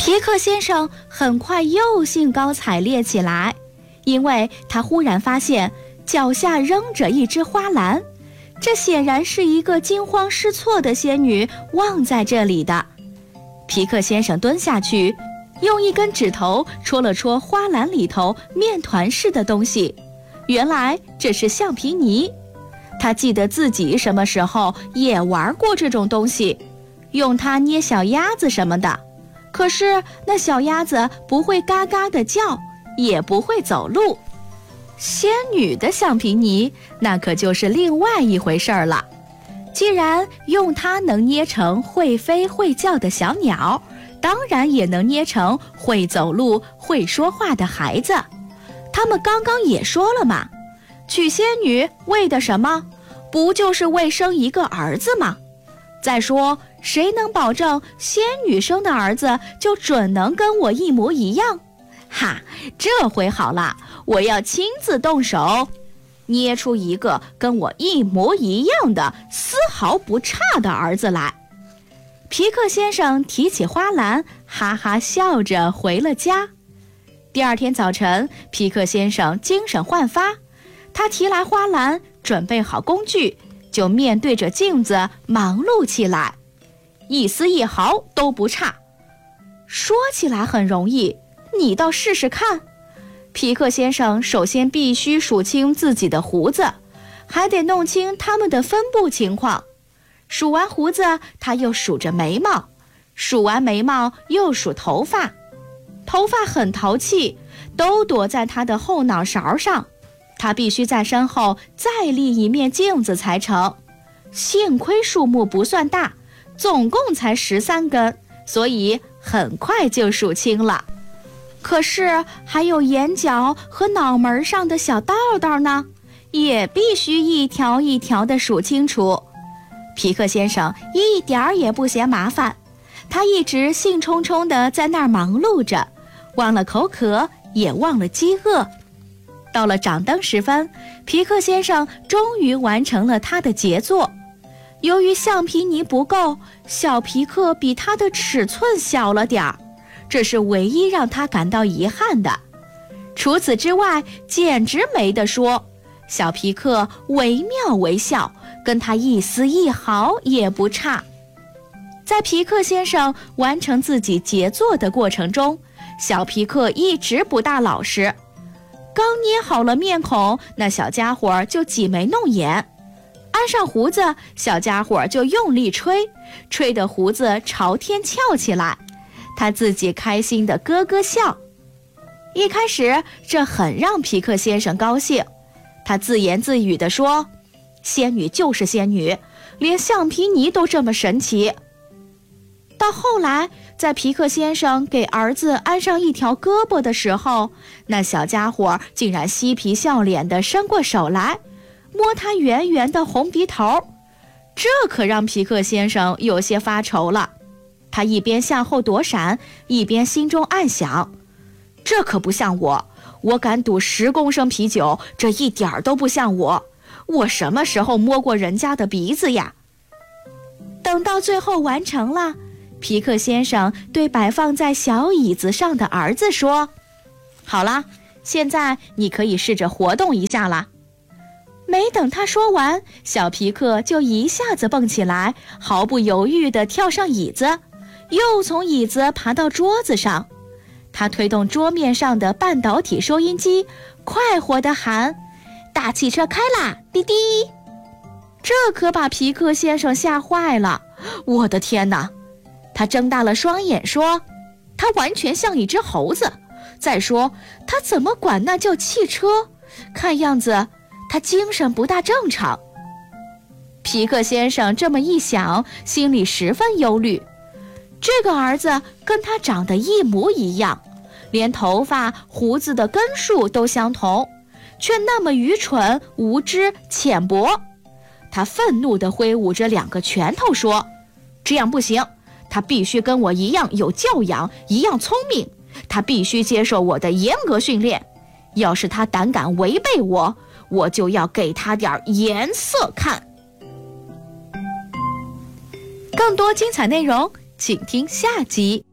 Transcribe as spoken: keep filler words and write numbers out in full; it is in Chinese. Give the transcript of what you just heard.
皮克先生很快又兴高采烈起来，因为他忽然发现脚下扔着一只花篮，这显然是一个惊慌失措的仙女忘在这里的。皮克先生蹲下去，用一根指头戳了戳花篮里头面团似的东西，原来这是橡皮泥。他记得自己什么时候也玩过这种东西，用它捏小鸭子什么的。可是那小鸭子不会嘎嘎地叫，也不会走路。仙女的橡皮泥那可就是另外一回事儿了。既然用它能捏成会飞会叫的小鸟，当然也能捏成会走路会说话的孩子。他们刚刚也说了嘛，娶仙女为的什么？不就是为生一个儿子吗？再说谁能保证仙女生的儿子就准能跟我一模一样？哈，这回好了，我要亲自动手捏出一个跟我一模一样的丝毫不差的儿子来。皮克先生提起花篮，哈哈笑着回了家。第二天早晨，皮克先生精神焕发，他提来花篮，准备好工具，就面对着镜子忙碌起来，一丝一毫都不差。说起来很容易，你倒试试看。皮克先生首先必须数清自己的胡子，还得弄清它们的分布情况。数完胡子，他又数着眉毛，数完眉毛又数头发。头发很淘气，都躲在他的后脑勺上，他必须在身后再立一面镜子才成。幸亏数目不算大，总共才十三根，所以很快就数清了。可是还有眼角和脑门上的小道道呢，也必须一条一条地数清楚。皮克先生一点儿也不嫌麻烦，他一直兴冲冲地在那儿忙碌着，忘了口渴，也忘了饥饿。到了掌灯时分，皮克先生终于完成了他的杰作。由于橡皮泥不够，小皮克比他的尺寸小了点儿，这是唯一让他感到遗憾的。除此之外，简直没得说。小皮克惟妙惟肖，跟他一丝一毫也不差。在皮克先生完成自己杰作的过程中，小皮克一直不大老实。刚捏好了面孔，那小家伙就挤眉弄眼；安上胡子，小家伙就用力吹，吹得胡子朝天翘起来。他自己开心地咯咯笑。一开始，这很让皮克先生高兴。他自言自语地说：“仙女就是仙女，连橡皮泥都这么神奇。”到后来，在皮克先生给儿子安上一条胳膊的时候，那小家伙竟然嬉皮笑脸地伸过手来，摸他圆圆的红鼻头。这可让皮克先生有些发愁了。他一边向后躲闪，一边心中暗想：这可不像我，我敢赌十公升啤酒，这一点儿都不像我。我什么时候摸过人家的鼻子呀？等到最后完成了，皮克先生对摆放在小椅子上的儿子说：“好了，现在你可以试着活动一下了。”没等他说完，小皮克就一下子蹦起来，毫不犹豫地跳上椅子，又从椅子爬到桌子上。他推动桌面上的半导体收音机，快活地喊：“大汽车开啦，滴滴！”这可把皮克先生吓坏了。我的天哪！他睁大了双眼说：“他完全像一只猴子。再说，他怎么管那叫汽车？看样子他精神不大正常。”皮克先生这么一想，心里十分忧虑。这个儿子跟他长得一模一样，连头发、胡子的根数都相同，却那么愚蠢、无知、浅薄。他愤怒地挥舞着两个拳头说：“这样不行，他必须跟我一样有教养，一样聪明，他必须接受我的严格训练。要是他胆敢违背我，我就要给他点颜色看。”更多精彩内容，请听下集。